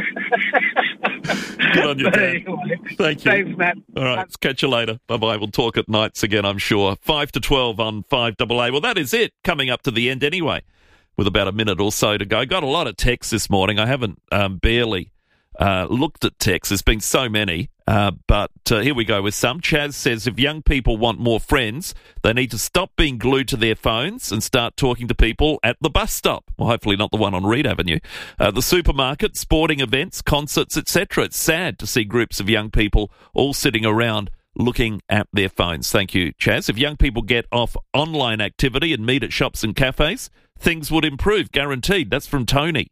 Good on you, But Dan. anyway, Thank you. Thanks, Matt. All right, let's catch you later. Bye-bye. We'll talk at nights again, I'm sure. five to twelve on five A A. Well, that is it. Coming up to the end anyway, with about a minute or so to go. Got a lot of texts this morning. I haven't um, barely uh, looked at texts. There's been so many. Uh, but uh, here we go with some. Chaz says, if young people want more friends, they need to stop being glued to their phones and start talking to people at the bus stop. Well, hopefully not the one on Reed Avenue. Uh, the supermarket, sporting events, concerts, et cetera. It's sad to see groups of young people all sitting around looking at their phones. Thank you, Chaz. If young people get off online activity and meet at shops and cafes, things would improve, guaranteed. That's from Tony.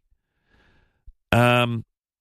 Um,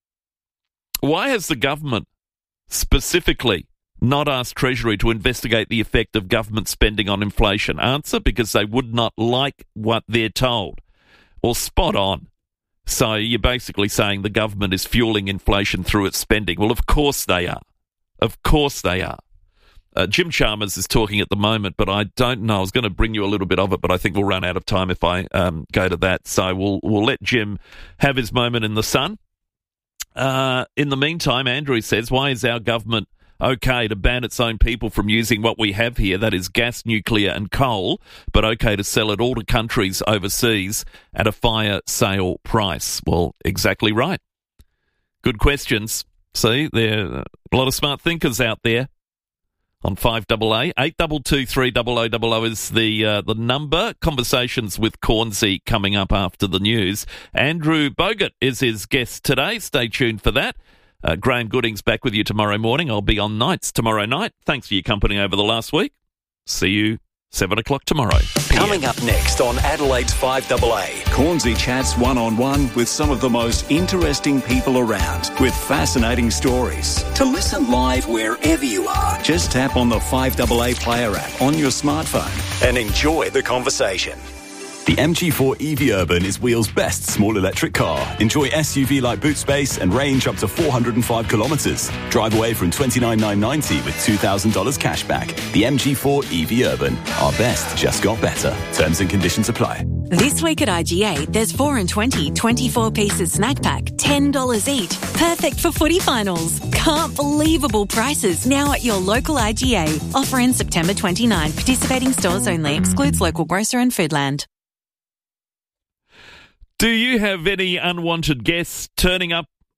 why has the government specifically not asked Treasury to investigate the effect of government spending on inflation? Answer, because they would not like what they're told. Well, spot on. So you're basically saying the government is fueling inflation through its spending. Well, of course they are. Of course they are. Uh, Jim Chalmers is talking at the moment, but I don't know. I was going to bring you a little bit of it, but I think we'll run out of time if I um, go to that. So we'll we'll let Jim have his moment in the sun. Uh, in the meantime, Andrew says, why is our government okay to ban its own people from using what we have here, that is gas, nuclear and coal, but okay to sell it all to countries overseas at a fire sale price? Well, exactly right. Good questions. See, there are a lot of smart thinkers out there. On five A A, eight two two three double oh double oh is the uh, the number. Conversations with Cornsey coming up after the news. Andrew Bogut is his guest today. Stay tuned for that. Uh, Graham Gooding's back with you tomorrow morning. I'll be on nights tomorrow night. Thanks for your company over the last week. See you seven o'clock tomorrow. Coming up next on Adelaide's five A A, Cornsey chats one-on-one with some of the most interesting people around with fascinating stories. To listen live wherever you are, just tap on the five A A player app on your smartphone and enjoy the conversation. The M G four E V Urban is Wheel's best small electric car. Enjoy S U V-like boot space and range up to four hundred five kilometres. Drive away from twenty-nine thousand nine hundred ninety with two thousand dollars cash back. The M G four E V Urban. Our best just got better. Terms and conditions apply. This week at I G A, there's four and twenty twenty-four pieces snack pack, ten dollars each. Perfect for footy finals. Can't believable prices now at your local I G A. Offer in September twenty-ninth. Participating stores only. Excludes local grocer and Foodland. Do you have any unwanted guests turning up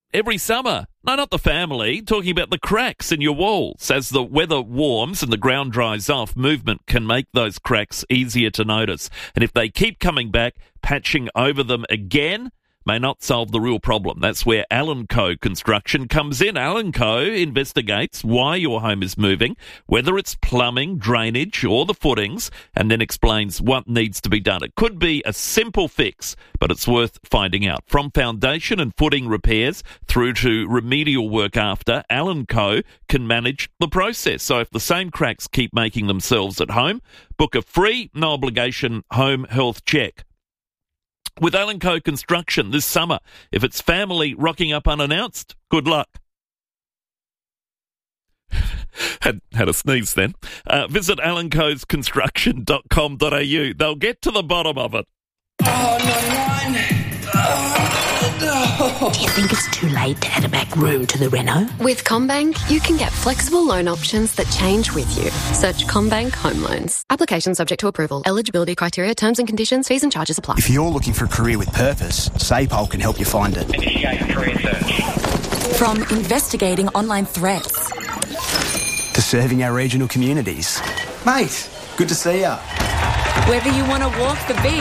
every summer. No, not the family. Talking about the cracks in your walls. As the weather warms and the ground dries off, movement can make those cracks easier to notice. And if they keep coming back, patching over them again may not solve the real problem. That's where Allen Co. Construction comes in. Allen Co. investigates why your home is moving, whether it's plumbing, drainage, or the footings, and then explains what needs to be done. It could be a simple fix, but it's worth finding out. From foundation and footing repairs through to remedial work after, Allen Co. can manage the process. So if the same cracks keep making themselves at home, book a free, no obligation home health check with Allen Co. Construction this summer. If it's family rocking up unannounced, good luck. had had a sneeze then. Uh, visit allen co's construction dot com dot a u. They'll get to the bottom of it. Oh, not mine. Oh, Do you think it's too late to add a back room to the reno? With CommBank, you can get flexible loan options that change with you. Search CommBank Home Loans. Application subject to approval. Eligibility criteria, terms and conditions, fees and charges apply. If you're looking for a career with purpose, SAPOL can help you find it. Initiate career search. From investigating online threats To serving our regional communities. Mate, good to see ya. Whether you want to walk the beat